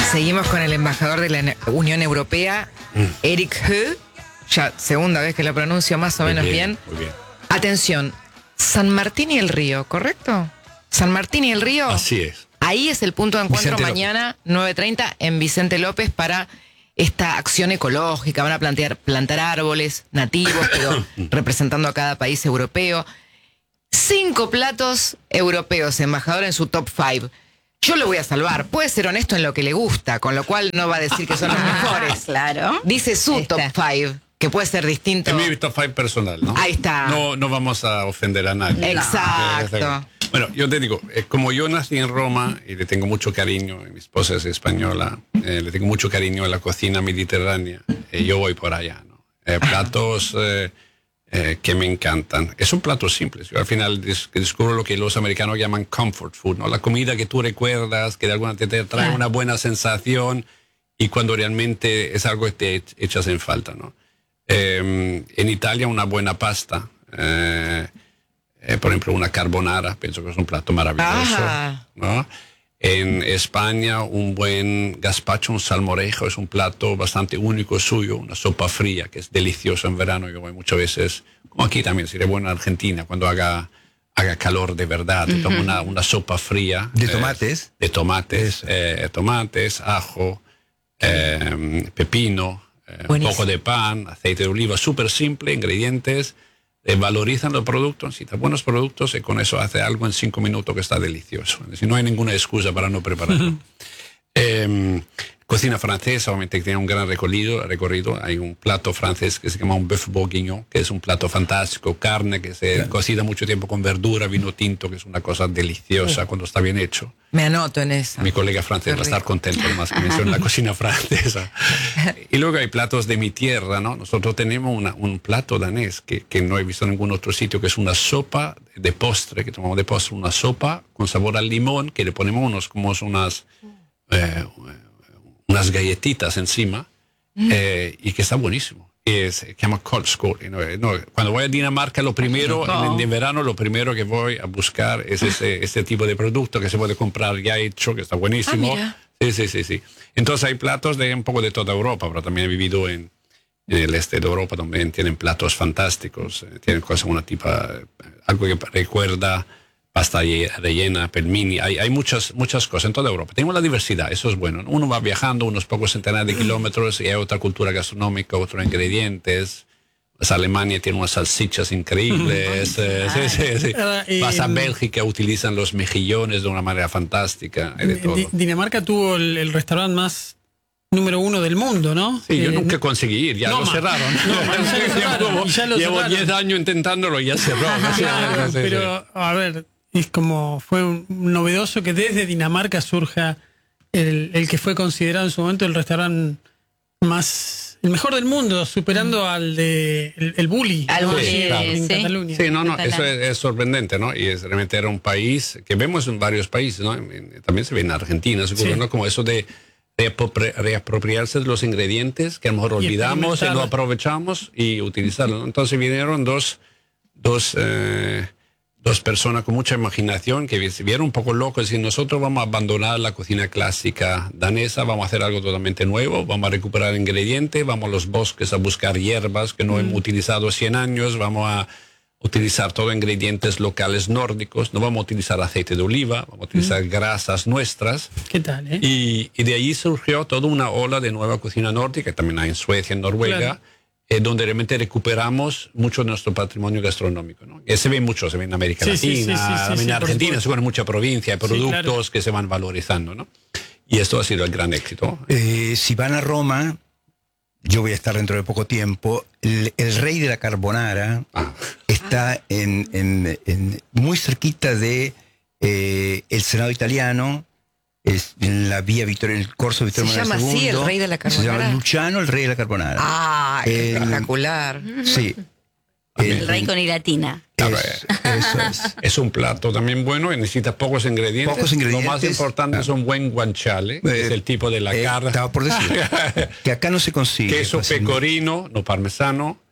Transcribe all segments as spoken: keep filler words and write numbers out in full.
Seguimos con el embajador de la Unión Europea, mm. Erik Höegh. Ya segunda vez que lo pronuncio más o muy menos bien, bien. Muy bien. Atención, San Martín y el Río, ¿correcto? San Martín y el Río. Así es. Ahí es el punto de encuentro Vicente mañana, López. nueve treinta, en Vicente López para esta acción ecológica. Van a plantear, plantar árboles nativos, pero representando a cada país europeo. Cinco platos europeos, embajador, en su top five. Yo lo voy a salvar. Puede ser honesto en lo que le gusta, con lo cual no va a decir que son los mejores. Claro. Dice su top five, que puede ser distinto. Es mi top five personal, ¿no? Ahí está. No, no vamos a ofender a nadie. Exacto. Bueno, yo te digo, eh, como yo nací en Roma y le tengo mucho cariño, mi esposa es española, eh, le tengo mucho cariño a la cocina mediterránea, eh, yo voy por allá, ¿no? Eh, platos eh, eh, que me encantan. Es un plato simple. Yo al final des descubro lo que los americanos llaman comfort food, ¿no? La comida que tú recuerdas, que de alguna manera te trae una buena sensación y cuando realmente es algo que te echas en falta, ¿no? Eh, en Italia una buena pasta. Eh, Eh, por ejemplo, una carbonara, pienso que es un plato maravilloso, ¿no? En España, un buen gazpacho, un salmorejo, es un plato bastante único suyo, una sopa fría, que es delicioso en verano. Yo voy muchas veces, como aquí también, sería bueno en Argentina, cuando haga, haga calor de verdad, uh-huh. tomo una, una sopa fría. ¿De tomates? Eh, de tomates, eh, tomates, ajo, eh, pepino, eh, un poco de pan, aceite de oliva, súper simple, ingredientes. Eh, valorizan los productos, necesitan buenos productos y con eso hace algo en cinco minutos que está delicioso. Es decir, no hay ninguna excusa para no prepararlo. Uh-huh. eh, cocina francesa, obviamente, que tiene un gran recorrido, recorrido. Hay un plato francés que se llama un bœuf bourguignon, que es un plato fantástico, carne que se claro. cocina mucho tiempo con verdura, vino tinto, que es una cosa deliciosa uh. cuando está bien hecho. Me anoto en eso. Mi colega francés va a estar contento más que menciona la cocina francesa. Y luego hay platos de mi tierra, ¿no? Nosotros tenemos una, un plato danés que, que no he visto en ningún otro sitio, que es una sopa de postre, que tomamos de postre una sopa con sabor al limón, que le ponemos unos, como unas, eh, unas galletitas encima, mm. eh, y que está buenísimo. Y se llama Koldskål. No, no, cuando voy a Dinamarca, lo primero, no. en, en verano, lo primero que voy a buscar es ese, este tipo de producto que se puede comprar ya hecho, que está buenísimo. Ah, sí, sí, sí, sí. Entonces hay platos de un poco de toda Europa, pero también he vivido en, en el este de Europa, también tienen platos fantásticos, tienen cosas una tipa, algo que recuerda pasta rellena, pelmini, hay, hay muchas, muchas cosas en toda Europa. Tenemos la diversidad, eso es bueno. Uno va viajando unos pocos centenares de kilómetros y hay otra cultura gastronómica, otros ingredientes. Pues Alemania tiene unas salchichas increíbles. eh, sí, sí, sí. Uh, Vas a Bélgica, utilizan los mejillones de una manera fantástica. Hay de todo. Dinamarca tuvo el, el restaurante más número uno del mundo, ¿no? Sí, yo eh, nunca conseguí ir, ya no, lo cerraron. No, ya lo cerraron, ya lo Llevo cerraron. diez años intentándolo y ya cerró. Claro, sí, pero, sí. a ver, es como fue un novedoso que desde Dinamarca surja el, el que fue considerado en su momento el restaurante más, el mejor del mundo, superando mm. al de el, el Bulli, al ¿no? Bulli, sí, claro. en sí. Cataluña. Sí, no, no, eso es, es sorprendente, ¿no? Y es, realmente era un país que vemos en varios países, ¿no? También se ve en Argentina, seguro, sí. ¿no? Como eso de reapropiarse de los ingredientes que a lo mejor olvidamos y, y no aprovechamos y utilizarlos, ¿no? Entonces vinieron dos, dos, eh, dos personas con mucha imaginación que se vieron un poco locos y nosotros vamos a abandonar la cocina clásica danesa, vamos a hacer algo totalmente nuevo, vamos a recuperar ingredientes, vamos a los bosques a buscar hierbas que no mm. hemos utilizado cien años, vamos a utilizar todos ingredientes locales nórdicos, no vamos a utilizar aceite de oliva, vamos a utilizar mm. grasas nuestras. ¿Qué tal, eh? Y, y de ahí surgió toda una ola de nueva cocina nórdica, también hay en Suecia, en Noruega, claro. eh, donde realmente recuperamos mucho de nuestro patrimonio gastronómico, ¿no? Y se ve mucho, se ve en América sí, Latina, sí, sí, sí, en sí, Argentina, se ve en mucha provincia, hay productos sí, claro. que se van valorizando, ¿no? Y esto ha sido el gran éxito. Eh, si van a Roma, yo voy a estar dentro de poco tiempo, el, el rey de la carbonara ah. está en, en, en muy cerquita de eh, el Senado italiano, es en la vía Vittorio, en el Corso Vittorio Manuel segundo. ¿Se llama así el rey de la carbonara? Se llama Luciano, el rey de la carbonara. Ah, el, espectacular. Sí. El, el rey con ilatina. Claro, es, eso es. Es un plato también bueno y necesita pocos ingredientes. Pocos ingredientes. Lo más importante ah. es un buen guanciale, eh, que es el tipo de la eh, carne. Estaba por decir que acá no se consigue. Queso pecorino, no parmesano,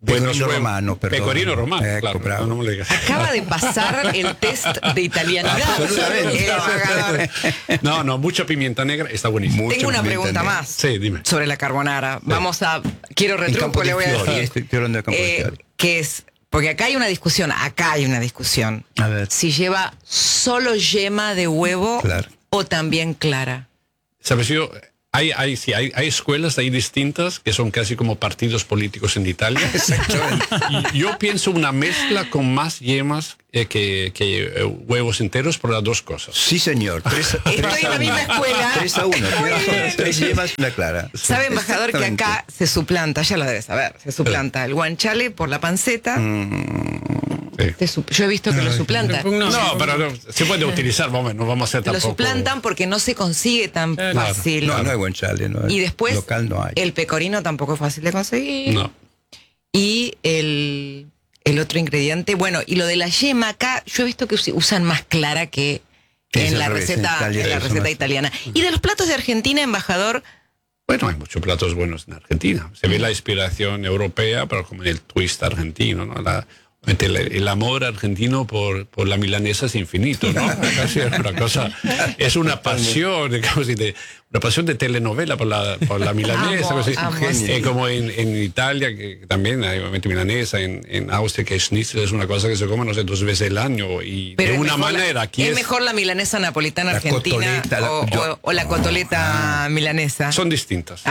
Pecorino huevos. romano, perdón. Pecorino romano, Ecco, claro. bravo. No me lo digas. Acaba de pasar el test de italianidad. Absolutamente. El embajador. No, no, mucha pimienta negra está buenísimo. Mucha Tengo una pimienta pregunta negra. más Sí, dime. sobre la carbonara. Vamos a. Quiero En retruco, Campo le de voy a Fiori, decir. estoy, estoy hablando de Campo de Eh, Fiori. que es. Porque acá hay una discusión. Acá hay una discusión. A ver. Si lleva solo yema de huevo Claro. o también clara. ¿Sabes? Yo, hay, hay, sí, hay, hay escuelas ahí distintas que son casi como partidos políticos en Italia. Y yo pienso una mezcla con más yemas eh, que, que eh, huevos enteros por las dos cosas. Sí, señor. Tres, Estoy tres en la a misma uno. escuela. Tres a uno. Muy Tiene razón. bien. Tres yemas, una clara. ¿Sabe, embajador, que Exactamente. acá se suplanta, ya lo debes saber, se suplanta el guanciale por la panceta? Sí. Te su- Yo he visto que lo suplantan. No, No, pero no, se puede utilizar, vamos, no vamos a hacer Lo tampoco. suplantan porque no se consigue tan Claro. fácil. No, no hay guanciale. No hay. Y después, Local no hay. el pecorino tampoco es fácil de conseguir. No. Y el, el otro ingrediente, bueno, y lo de la yema acá, yo he visto que us- usan más clara que Es en al la revés, en receta, Italia en la usan receta más. italiana. Y de los platos de Argentina, embajador, Bueno, hay muchos platos buenos en Argentina. Se ve la inspiración europea, pero como en el twist argentino, ¿no? La, el, el amor argentino por, por la milanesa es infinito, ¿no? Casi es una cosa, es una pasión, digamos, de, una pasión de telenovela por la, por la milanesa. Amo, así. amo, Eh, sí. como en, en Italia, que también hay obviamente milanesa, en, en Austria, que schnitzel es una cosa que se come, no sé, dos veces al año, y pero de es una mejor la- manera. Aquí es, es, mejor la milanesa napolitana La argentina cotoleta, la- o, yo- o- o la cotoleta milanesa. son distintas.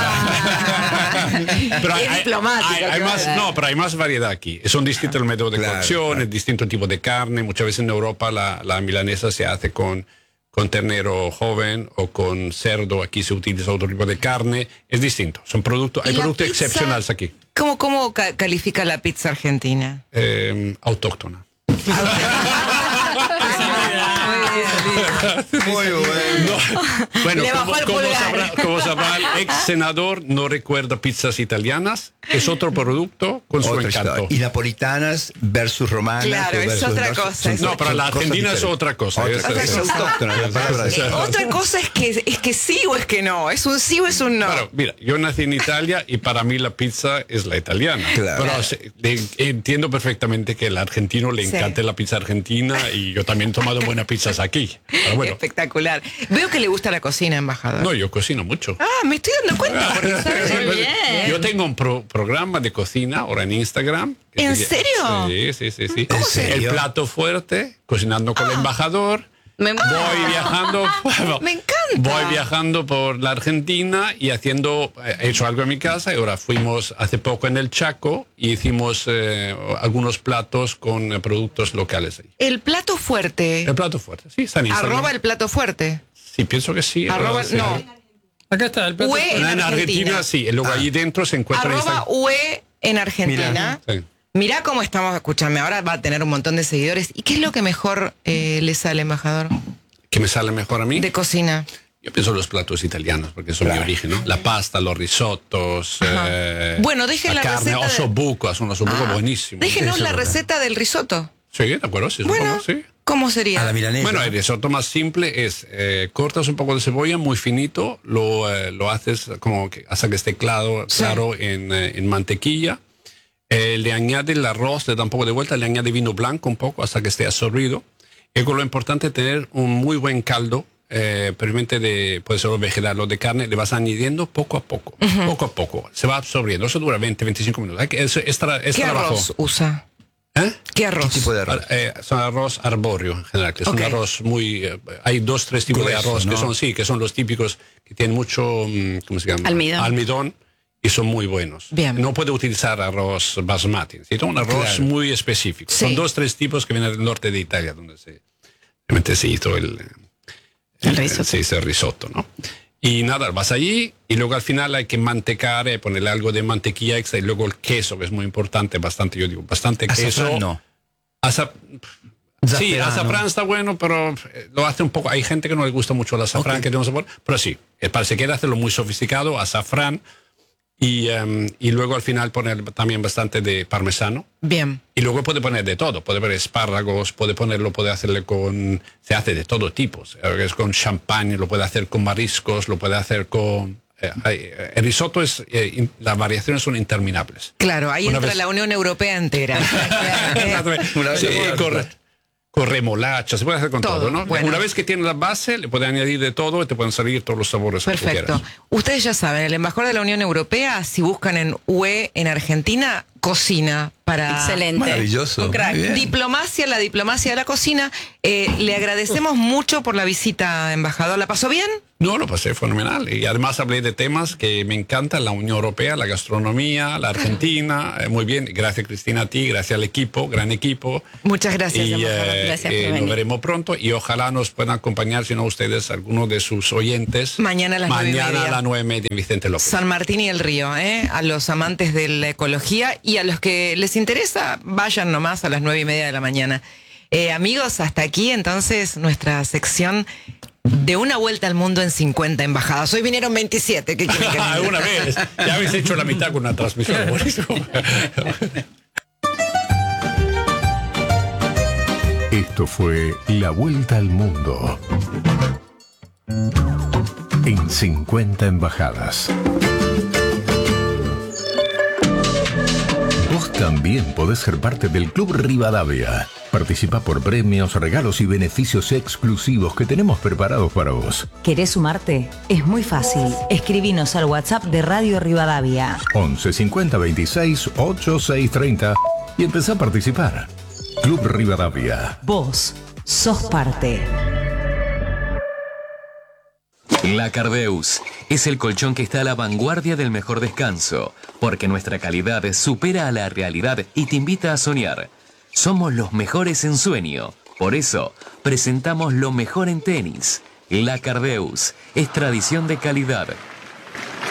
Ah, Pero es diplomático. hay- hay que más, va. no, pero hay más variedad aquí. Son distintos el método de Claro, cocción, claro. es distinto tipo de carne. Muchas veces en Europa la, la milanesa se hace con, con ternero joven o con cerdo. Aquí se utiliza otro tipo de carne. Es distinto. Son productos, ¿Y hay la productos pizza? excepcionales aquí. ¿Cómo, cómo ca- califica la pizza argentina? Eh, autóctona. Muy bueno. Bueno, Le como, bajó el como pulgar. sabrá, como sabrá, el ex senador no recuerda pizzas italianas. Es otro producto con su Otra encanto. historia. Y napolitanas versus romanas. Claro, o es versus- otra versus- cosa, son- es No, son pero la cosas argentina es diferentes. otra cosa. Otra Es- cosa. es- Es autóctona, la palabra es- Eh, otra cosa es que es que sí o es que no. Es un sí o es un no. Claro, mira, yo nací en Italia y para mí la pizza es la italiana. Claro. Pero se- le- entiendo perfectamente que al argentino le Sí. encanta la pizza argentina y yo también he tomado buenas pizzas aquí. Pero bueno, Espectacular. Veo que le gusta la cocina, embajador. no, yo cocino mucho. Ah, me estoy dando cuenta. Porque sabe Muy bien. Yo tengo un pro- programa de cocina ahora en Instagram. ¿En Sí, serio? Sí, sí, sí. sí. ¿Cómo se- El serio? plato fuerte, cocinando con el embajador. Me muero. Voy viajando. Me encanta. Voy viajando por la Argentina y haciendo, he hecho algo en mi casa y ahora fuimos hace poco en el Chaco y hicimos eh, algunos platos con eh, productos locales ahí. El plato fuerte. El plato fuerte, sí, está en Instagram. Arroba el plato fuerte. Sí, pienso que sí. Arroba, sí. no. Acá está el plato. Ue- En, en Argentina, Argentina. sí, y luego allí dentro se encuentra en Arroba Instagram. U E en Argentina. Sí. Mirá cómo estamos, escúchame, ahora va a tener un montón de seguidores. ¿Y qué es lo que mejor eh, le sale, embajador? ¿Qué me sale mejor a mí? De cocina. Yo pienso los platos italianos, porque son mi origen, ¿no? La pasta, los risotos, eh, Bueno, deje la carne, receta de- osobuco, es un osobuco Ah, buenísimo. Déjenos Eso la es verdad. receta del risotto. Sí, de acuerdo, sí, Bueno, supongo, sí. ¿cómo sería? A la milanesa. Bueno, el risotto más simple es eh, cortas un poco de cebolla muy finito, lo, eh, lo haces como que hasta que esté claro, Sí. claro en, eh, en mantequilla. Eh, le añade el arroz, le da un poco de vuelta, le añade vino blanco un poco hasta que esté absorbido. Y con lo importante es tener un muy buen caldo, eh, previamente de, puede ser vegetal o de carne, le vas añadiendo poco a poco, poco a poco. Se va absorbiendo, eso dura veinte, veinticinco minutos. Hay que- Es, es, tra- es ¿Qué trabajo. arroz usa? ¿Eh? ¿Qué arroz? ¿Qué tipo de arroz? Ar- eh, son arroz arbóreo en general, que es Ok. un arroz muy... eh, hay dos, tres tipos de Grueso, arroz que ¿no? son, sí, que son los típicos que tienen mucho, mm, ¿cómo se llama? Almidón. Almidón y son muy buenos. Bien. No puede utilizar arroz basmati, necesita un arroz Claro. muy específico. Sí. Son dos, tres tipos que vienen del norte de Italia, donde se, realmente se hizo el, El risotto. se hizo el risotto, ¿no? Y nada, vas allí y luego al final hay que mantecar, eh, ponerle algo de mantequilla extra y luego el queso, que es muy importante, bastante, yo digo, bastante queso. Azafrán no. Azaf- Sí, Zafferano. azafrán está bueno, pero eh, lo hace un poco. Hay gente que no le gusta mucho el azafrán, Ok. que tiene un sabor, pero sí, eh, para si quiere hacerlo muy sofisticado, azafrán y, em, y luego al final poner también bastante de parmesano. Bien. Y luego puede poner de todo, puede poner espárragos, puede ponerlo, puede hacerle con, se hace de todo tipo, es con champán, lo puede hacer con mariscos, lo puede hacer con eh, hay, el risotto es, eh, in, las variaciones son interminables. Claro, ahí Una entra vez- la Unión Europea entera. Una vez Sí, que- corre- con remolacha, se puede hacer con Todo, todo, ¿no? bueno. Una vez que tienes la base, le puedes añadir de todo y te pueden salir todos los sabores que tú Perfecto. quieras. Ustedes ya saben, el embajador de la Unión Europea, si buscan en U E en Argentina, cocina para... Excelente. Maravilloso. Un crack. Muy bien. Diplomacia, la diplomacia de la cocina. Eh, le agradecemos mucho por la visita, embajador. ¿La pasó bien? No, lo pasé fenomenal. Y además hablé de temas que me encantan, la Unión Europea, la gastronomía, la Argentina. Eh, muy bien, gracias Cristina a ti, gracias al equipo, gran equipo. Muchas gracias, Y embajador. eh, Gracias eh, por nos venir. veremos pronto y ojalá nos puedan acompañar, si no ustedes, algunos de sus oyentes. Mañana a las nueve y Mañana media. a las nueve y media en Vicente López. San Martín y el Río, ¿eh? A los amantes de la ecología y a los que les interesa, vayan nomás a las nueve y media de la mañana. Eh, amigos, hasta aquí entonces nuestra sección de una vuelta al mundo en cincuenta embajadas. Hoy vinieron veintisiete. ¿Qué quieren que diga? Alguna vez. Ya habéis hecho la mitad con una transmisión. Buenísimo. Esto fue La Vuelta al Mundo en cincuenta embajadas. Vos también podés ser parte del Club Rivadavia. Participa por premios, regalos y beneficios exclusivos que tenemos preparados para vos. ¿Querés sumarte? Es muy fácil. Escribinos al WhatsApp de Radio Rivadavia. once cincuenta veintiséis ochenta y seis treinta y empezá a participar. Club Rivadavia. Vos sos parte. La Cardeus es el colchón que está a la vanguardia del mejor descanso, porque nuestra calidad supera a la realidad y te invita a soñar. Somos los mejores en sueño, por eso presentamos lo mejor en tenis. La Cardeus es tradición de calidad.